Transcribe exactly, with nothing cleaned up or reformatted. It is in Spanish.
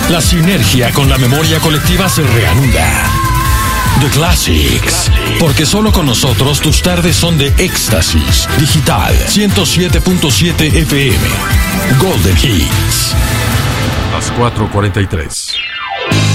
La sinergia con la memoria colectiva se reanuda. The Classics. Porque solo con nosotros tus tardes son de éxtasis. Digital ciento siete punto siete F M. Golden Hits. Las cuatro cuarenta y tres.